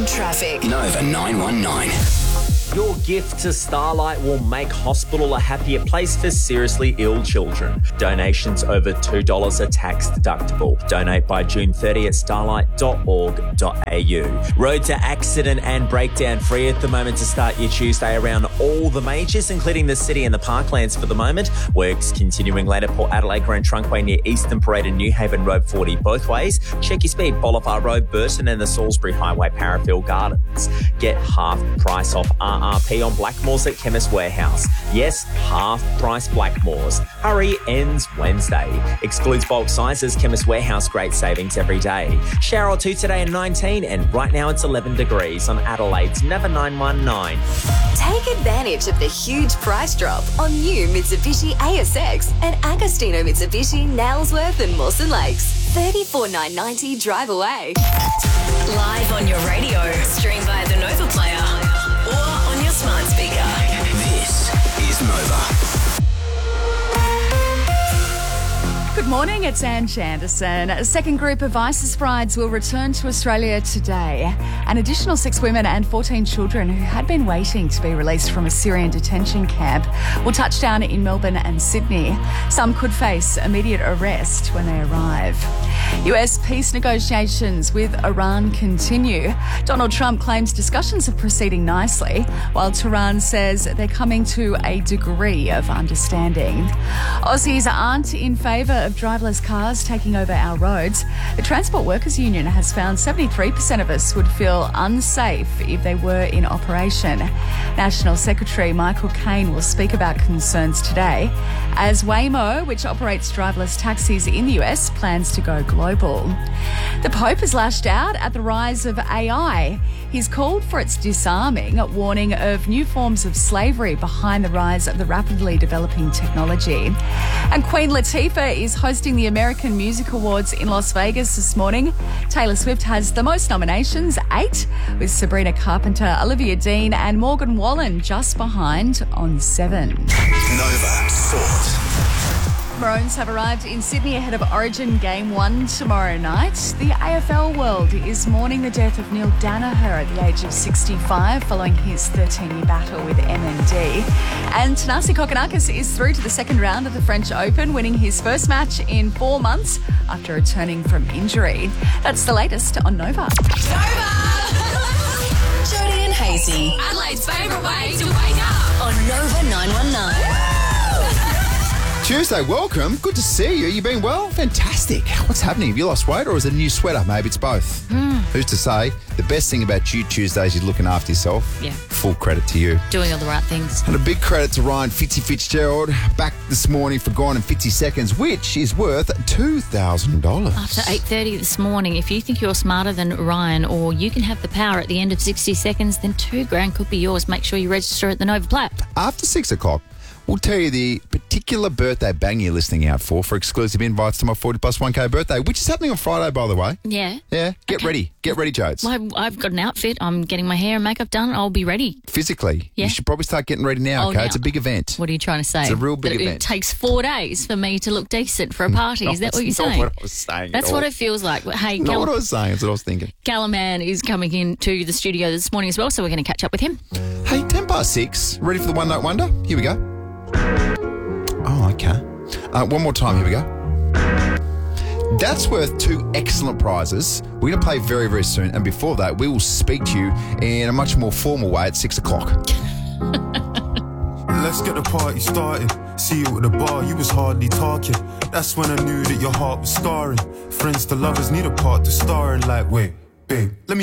traffic. Nova 919. Your gift to Starlight will make hospital a happier place for seriously ill children. Donations over $2 are tax deductible. Donate by June 30 at starlight.org.au. Roads are accident and breakdown free at the moment to start your Tuesday around all the majors, including the city and the parklands for the moment. Works continuing later, Port Adelaide Grand Trunkway near Eastern Parade and New Haven Road 40 both ways. Check your speed, Bolivar Road, Burton and the Salisbury Highway, Parafield Gardens. Get half price off RRP on Blackmores at Chemist Warehouse. Yes, half price Blackmores. Hurry ends Wednesday. Excludes bulk sizes. Chemist Warehouse, great savings every day. Shower or two today at 19 and right now it's 11 degrees on Adelaide's Nova 919. Take advantage of the huge price drop on new Mitsubishi ASX and Agostino Mitsubishi, Nailsworth and Mawson Lakes. $34,990 drive away. Live on your radio. Stream via the Nova Player or on your smart speaker. This is Nova. Good morning, it's Anne Shanderson. A second group of ISIS brides will return to Australia today. An additional 6 women and 14 children who had been waiting to be released from a Syrian detention camp will touch down in Melbourne and Sydney. Some could face immediate arrest when they arrive. US peace negotiations with Iran continue. Donald Trump claims discussions are proceeding nicely, while Tehran says they're coming to a degree of understanding. Aussies aren't in favour of driverless cars taking over our roads. The Transport Workers Union has found 73% of us would feel unsafe if they were in operation. National Secretary Michael Caine will speak about concerns today as Waymo, which operates driverless taxis in the US, plans to go global. The Pope has lashed out at the rise of AI. He's called for its disarming, warning of new forms of slavery behind the rise of the rapidly developing technology. And Queen Latifah is hosting the American Music Awards in Las Vegas this morning. Taylor Swift has the most nominations, 8, with Sabrina Carpenter, Olivia Dean and Morgan Wallen just behind on 7. Nova Sport. Maroons have arrived in Sydney ahead of Origin Game 1 tomorrow night. The AFL world is mourning the death of Neil Danaher at the age of 65 following his 13-year battle with MND. And Thanasi Kokkinakis is through to the second round of the French Open, winning his first match in 4 months after returning from injury. That's the latest on Nova. Nova! Jody and Hazy. Adelaide's favourite way to wake up on Nova 919. Tuesday, welcome. Good to see you. You been well? Fantastic. What's happening? Have you lost weight or is it a new sweater? Maybe it's both. Who's to say? The best thing about you Tuesdays, you're looking after yourself. Yeah. Full credit to you. Doing all the right things. And a big credit to Ryan Fitzgerald back this morning for Gone in 50 Seconds, which is worth $2,000. After 8:30 this morning, if you think you're smarter than Ryan or you can have the power at the end of 60 seconds, then $2,000 could be yours. Make sure you register at the Nova Player. After 6 o'clock, we'll tell you the particular birthday bang you're listening out for exclusive invites to my 40 plus 1K birthday, which is happening on Friday, by the way. Yeah. Yeah, get ready. Get ready, Jodes. Well, I've got an outfit. I'm getting my hair and makeup done. I'll be ready. Physically. Yeah. You should probably start getting ready now, okay? Now. It's a big event. What are you trying to say? It's a real big That event. It takes 4 days for me to look decent for a party. Is that what you're saying? That's not what I was saying. That's what it feels like. Hey, Not what I was saying. That's what I was thinking. Callaman is coming into the studio this morning as well, so we're going to catch up with him. Hey, 10 past 6. Ready for the One Note Wonder? Here we go. Oh, okay. One more time. Here we go. That's worth 2 excellent prizes. We're going to play very, very soon. And before that, we will speak to you in a much more formal way at 6 o'clock. Let's get the party started. See you at the bar, you was hardly talking. That's when I knew that your heart was scarring. Friends to lovers need a part to star in. Like, wait, babe, let me